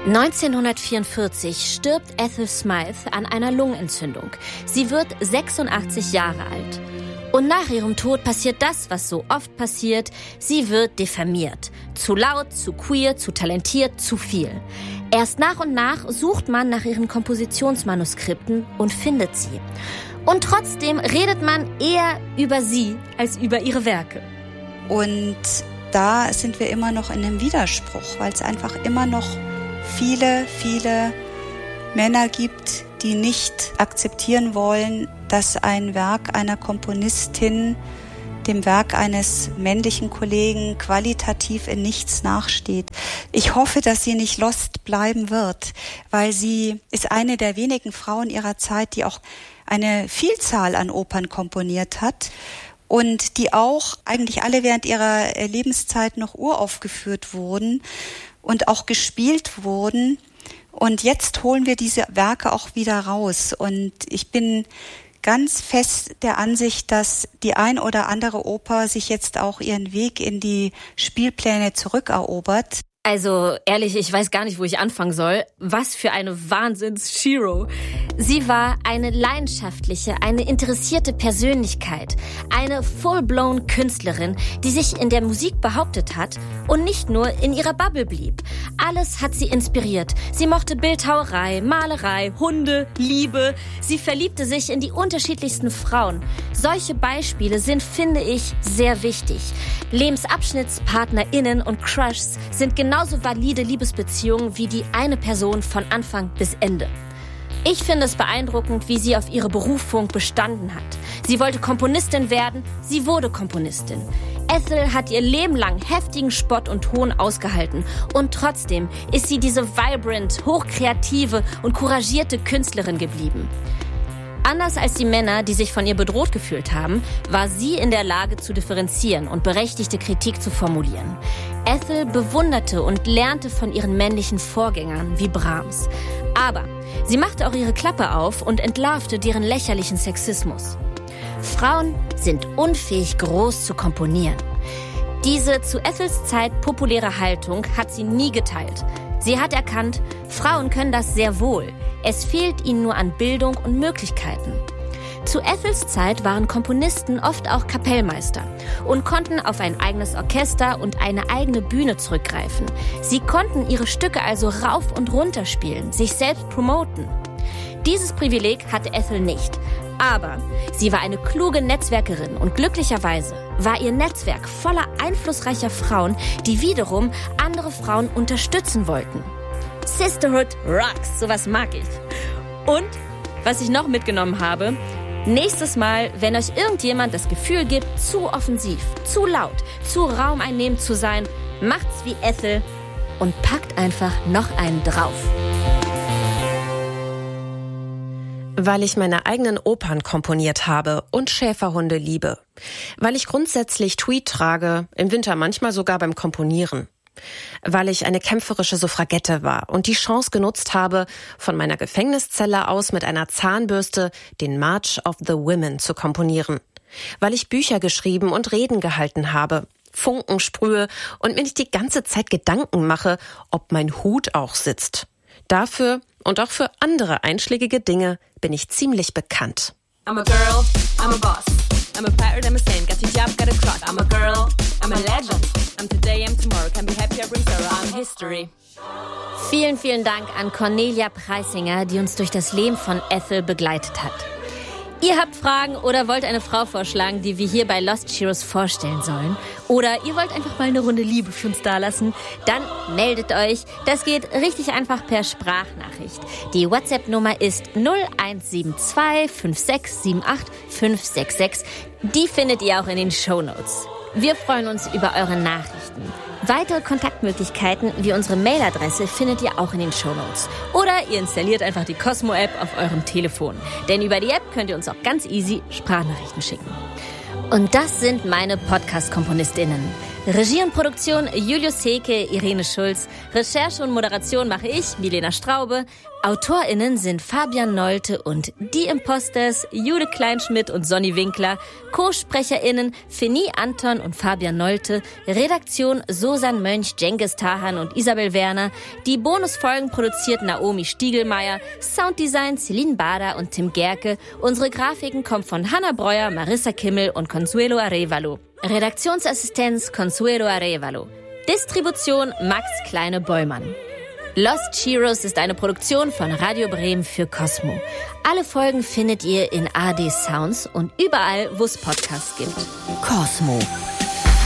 1944 stirbt Ethel Smythe an einer Lungenentzündung. Sie wird 86 Jahre alt. Und nach ihrem Tod passiert das, was so oft passiert. Sie wird diffamiert. Zu laut, zu queer, zu talentiert, zu viel. Erst nach und nach sucht man nach ihren Kompositionsmanuskripten und findet sie. Und trotzdem redet man eher über sie als über ihre Werke. Und da sind wir immer noch in einem Widerspruch, weil es einfach immer noch viele Männer gibt, die nicht akzeptieren wollen, dass ein Werk einer Komponistin dem Werk eines männlichen Kollegen qualitativ in nichts nachsteht. Ich hoffe, dass sie nicht lost bleiben wird, weil sie ist eine der wenigen Frauen ihrer Zeit, die auch eine Vielzahl an Opern komponiert hat und die auch eigentlich alle während ihrer Lebenszeit noch uraufgeführt wurden und auch gespielt wurden. Und jetzt holen wir diese Werke auch wieder raus. Und ich bin ganz fest der Ansicht, dass die ein oder andere Oper sich jetzt auch ihren Weg in die Spielpläne zurückerobert. Also ehrlich, ich weiß gar nicht, wo ich anfangen soll. Was für eine Wahnsinns-Shiro. Sie war eine leidenschaftliche, eine interessierte Persönlichkeit, eine full-blown Künstlerin, die sich in der Musik behauptet hat und nicht nur in ihrer Bubble blieb. Alles hat sie inspiriert. Sie mochte Bildhauerei, Malerei, Hunde, Liebe. Sie verliebte sich in die unterschiedlichsten Frauen. Solche Beispiele sind, finde ich, sehr wichtig. LebensabschnittspartnerInnen und Crushs sind genauso valide Liebesbeziehungen wie die eine Person von Anfang bis Ende. Ich finde es beeindruckend, wie sie auf ihre Berufung bestanden hat. Sie wollte Komponistin werden, sie wurde Komponistin. Ethel hat ihr Leben lang heftigen Spott und Hohn ausgehalten und trotzdem ist sie diese vibrant, hochkreative und couragierte Künstlerin geblieben. Anders als die Männer, die sich von ihr bedroht gefühlt haben, war sie in der Lage zu differenzieren und berechtigte Kritik zu formulieren. Ethel bewunderte und lernte von ihren männlichen Vorgängern wie Brahms. Aber sie machte auch ihre Klappe auf und entlarvte deren lächerlichen Sexismus. Frauen sind unfähig, groß zu komponieren. Diese zu Ethels Zeit populäre Haltung hat sie nie geteilt. Sie hat erkannt, Frauen können das sehr wohl. Es fehlt ihnen nur an Bildung und Möglichkeiten. Zu Ethels Zeit waren Komponisten oft auch Kapellmeister und konnten auf ein eigenes Orchester und eine eigene Bühne zurückgreifen. Sie konnten ihre Stücke also rauf und runter spielen, sich selbst promoten. Dieses Privileg hatte Ethel nicht. Aber sie war eine kluge Netzwerkerin und glücklicherweise war ihr Netzwerk voller einflussreicher Frauen, die wiederum andere Frauen unterstützen wollten. Sisterhood rocks, sowas mag ich. Und, was ich noch mitgenommen habe, nächstes Mal, wenn euch irgendjemand das Gefühl gibt, zu offensiv, zu laut, zu raumeinnehmend zu sein, macht's wie Ethel und packt einfach noch einen drauf. Weil ich meine eigenen Opern komponiert habe und Schäferhunde liebe. Weil ich grundsätzlich Tweed trage, im Winter manchmal sogar beim Komponieren. Weil ich eine kämpferische Suffragette war und die Chance genutzt habe, von meiner Gefängniszelle aus mit einer Zahnbürste den March of the Women zu komponieren. Weil ich Bücher geschrieben und Reden gehalten habe, Funken sprühe und mir nicht die ganze Zeit Gedanken mache, ob mein Hut auch sitzt. Dafür und auch für andere einschlägige Dinge bin ich ziemlich bekannt. I'm a girl, I'm a boss. I'm a pirate, I'm a saint, got your job, got a cross. I'm a girl, I'm a legend. I'm today, I'm tomorrow, can be happy, I bring sorrow, I'm history. Vielen, vielen Dank an Cornelia Preisinger, die uns durch das Leben von Ethel begleitet hat. Ihr habt Fragen oder wollt eine Frau vorschlagen, die wir hier bei Lost Shiros vorstellen sollen? Oder ihr wollt einfach mal eine Runde Liebe für uns dalassen? Dann meldet euch. Das geht richtig einfach per Sprachnachricht. Die WhatsApp-Nummer ist 0172 5678 566. Die findet ihr auch in den Shownotes. Wir freuen uns über eure Nachrichten. Weitere Kontaktmöglichkeiten wie unsere Mailadresse findet ihr auch in den Shownotes. Oder ihr installiert einfach die Cosmo-App auf eurem Telefon. Denn über die App könnt ihr uns auch ganz easy Sprachnachrichten schicken. Und das sind meine Podcast-KomponistInnen. Regie und Produktion Julius Heke, Irene Schulz. Recherche und Moderation mache ich, Milena Straube. AutorInnen sind Fabian Nolte und Die Imposters, Jude Kleinschmidt und Sonny Winkler. Co-SprecherInnen Feni Anton und Fabian Nolte. Redaktion Susan Mönch, Cengiz Tahan und Isabel Werner. Die Bonusfolgen produziert Naomi Stiegelmeier. Sounddesign Celine Bader und Tim Gerke. Unsere Grafiken kommen von Hanna Breuer, Marissa Kimmel und Consuelo Arevalo. Redaktionsassistenz Consuelo Arevalo. Distribution Max Kleine-Bollmann. Lost Heroes ist eine Produktion von Radio Bremen für Cosmo. Alle Folgen findet ihr in AD Sounds und überall, wo es Podcasts gibt. Cosmo.